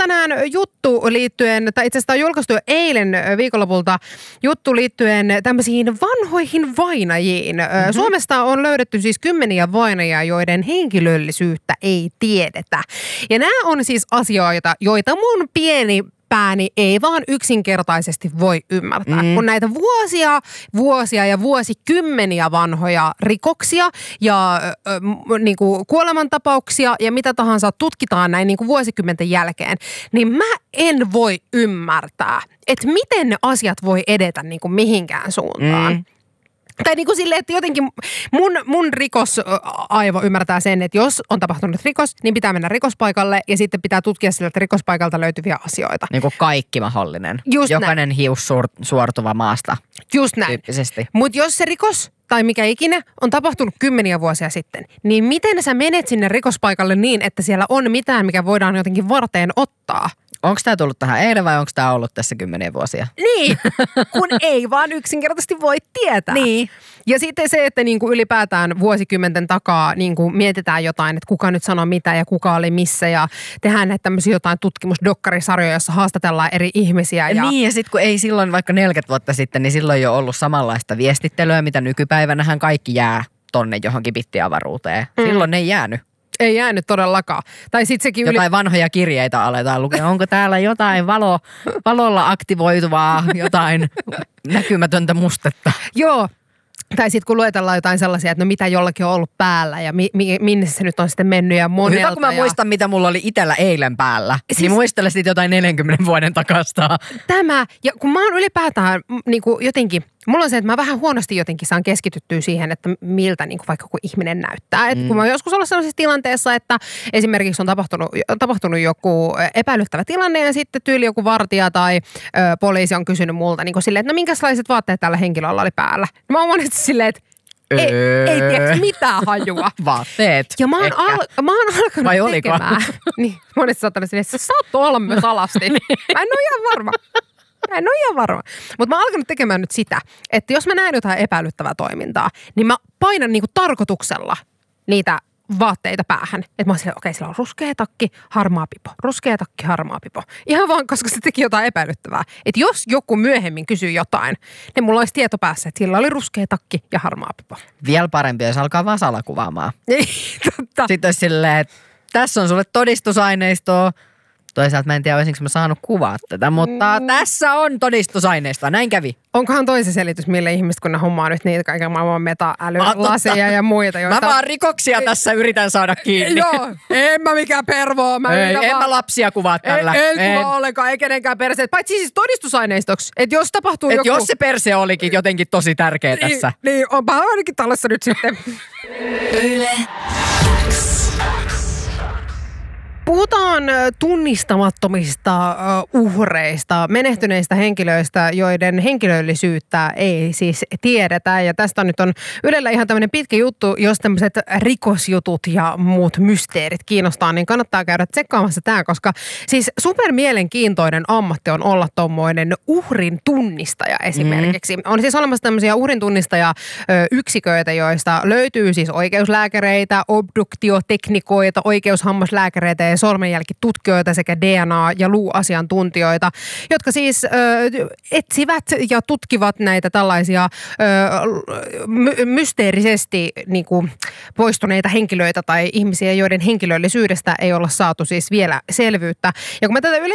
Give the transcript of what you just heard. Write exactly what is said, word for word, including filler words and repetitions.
tänään juttu liittyen, tai itse asiassa on julkaistu jo eilen viikonlopulta juttu liittyen tämmöisiin vanhoihin vainajiin. Mm-hmm. Suomesta on löydetty siis kymmeniä vainajia, joiden henkilöllisyyttä ei tiedetä. Ja nämä on siis asioita, joita mun pieni pääni ei vaan yksinkertaisesti voi ymmärtää. Mm. Kun näitä vuosia, vuosia ja vuosikymmeniä vanhoja rikoksia ja äh, niin kuin kuolemantapauksia ja mitä tahansa tutkitaan näin niin kuin vuosikymmenten jälkeen, niin mä en voi ymmärtää, että miten ne asiat voi edetä niin kuin mihinkään suuntaan. Mm. Tai niin kuin silleen, että jotenkin mun, mun rikosaivo ymmärtää sen, että jos on tapahtunut rikos, niin pitää mennä rikospaikalle ja sitten pitää tutkia sieltä rikospaikalta löytyviä asioita. Niin kuin kaikki mahdollinen. Just Jokainen näin. hius suor, suortuva maasta. Just näin. Mutta jos se rikos tai mikä ikinä on tapahtunut kymmeniä vuosia sitten, niin miten sä menet sinne rikospaikalle niin, että siellä on mitään, mikä voidaan jotenkin varteen ottaa? Onko tämä tullut tähän eilen vai onko tämä ollut tässä kymmeniä vuosia? Niin, kun ei vaan yksinkertaisesti voi tietää. Niin. Ja sitten se, että niinku ylipäätään vuosikymmenten takaa niinku mietitään jotain, että kuka nyt sanoi mitä ja kuka oli missä ja tehdään näitä tämmöisiä jotain tutkimusdokkarisarjoja, joissa haastatellaan eri ihmisiä. Ja niin ja sitten kun ei silloin vaikka neljäkymmentä vuotta sitten, niin silloin jo ollut samanlaista viestittelyä, mitä nykypäivänähän kaikki jää tonne johonkin bittiavaruuteen. Mm. Silloin ei jäänyt. Ei jäänyt todellakaan. Tai sit sekin jotain yli... vanhoja kirjeitä aletaan lukea. Onko täällä jotain valo, valolla aktivoituvaa, jotain näkymätöntä mustetta? Joo. Tai sitten kun luetellaan jotain sellaisia, että no mitä jollakin on ollut päällä ja mi- mi- minne se nyt on sitten mennyt ja monelta. Hyvä, kun mä ja... muistan, mitä mulla oli itsellä eilen päällä. Siis... Niin muistele sitten jotain neljänkymmenen vuoden takasta. Tämä, ja kun mä oon ylipäätään niin kuin jotenkin, mulla on se, että mä vähän huonosti jotenkin saan keskityttyä siihen, että miltä niin kuin vaikka kun ihminen näyttää. Et mm. kun mä oon joskus ollut sellaisessa tilanteessa, että esimerkiksi on tapahtunut, tapahtunut joku epäilyttävä tilanne ja sitten tyyli joku vartija tai ö, poliisi on kysynyt multa niin kuin silleen, että no minkälaiset vaatteet tällä henkilöllä oli päällä. Mä oon monesti silleen, että ei, öö. ei tiedä mitään hajua. Vaatteet. Ja mä oon, al- mä oon alkanut Vai oliko? tekemään. Niin, monesti saattanut silleen, että sä saat olla myös alasti. Mä en ole ihan varma. Mä en ole ihan varma. Mutta mä oon alkanut tekemään nyt sitä, että jos mä näen jotain epäilyttävää toimintaa, niin mä painan niinku tarkoituksella niitä vaatteita päähän. Että mä oon silleen, okei, okay, sillä on ruskea takki, harmaa pipo. Ruskea takki, harmaa pipo. Ihan vaan, koska se teki jotain epäilyttävää. Että jos joku myöhemmin kysyy jotain, niin mulla olisi tieto päässä, että sillä oli ruskea takki ja harmaa pipo. Vielä parempi, jos alkaa vaan salakuvaamaan. Ei, totta. Sitten olisi silleen, että tässä on sulle todistusaineistoa. Toisaalta mä en tiedä, olisinko mä saanut kuvaa tätä, mutta mm. tässä on todistusaineistoa. Näin kävi. Onkohan toisen selitys, mille ihmiset, kun ne hommaa nyt niitä kaiken maailman meta-älylaseja ja muita. Joita... Mä vaan rikoksia ei. Tässä yritän saada kiinni. Joo, en mä mikään pervoa. Mä ei, en vaan... mä lapsia kuvaa tällä. En, en kuvaa ollenkaan, ei kenenkään perseet. Paitsi siis todistusaineistoksi, että jos tapahtuu et joku... jos se perse olikin jotenkin tosi tärkeä niin, tässä. Niin, onpa ainakin tallessa nyt sitten. Yle. Puhutaan tunnistamattomista uhreista, menehtyneistä henkilöistä, joiden henkilöllisyyttä ei siis tiedetä. Ja tästä nyt on Ylellä ihan tämmöinen pitkä juttu, jos tämmöiset rikosjutut ja muut mysteerit kiinnostaa, niin kannattaa käydä tsekkaamassa tämä, koska siis supermielenkiintoinen ammatti on olla tommoinen uhrin tunnistaja esimerkiksi. Mm. On siis olemassa tämmöisiä uhrin tunnistajayksiköitä, joista löytyy siis oikeuslääkäreitä, obduktioteknikoita, oikeushammaslääkäreitä ja sormenjälkitutkijoita sekä D N A- ja luuasiantuntijoita, jotka siis ö, etsivät ja tutkivat näitä tällaisia ö, my- mysteerisesti niin kuin poistuneita henkilöitä tai ihmisiä, joiden henkilöllisyydestä ei olla saatu siis vielä selvyyttä. Ja kun mä tätä